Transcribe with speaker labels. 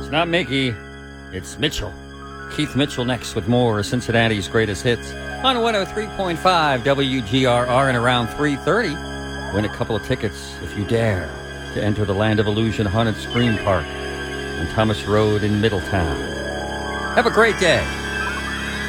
Speaker 1: not Mickey. It's Mitchell. Keith Mitchell next with more Cincinnati's greatest hits on 103.5 WGRR and around 3:30. Win a couple of tickets if you dare to enter the Land of Illusion Haunted Scream Park on Thomas Road in Middletown. Have a great day.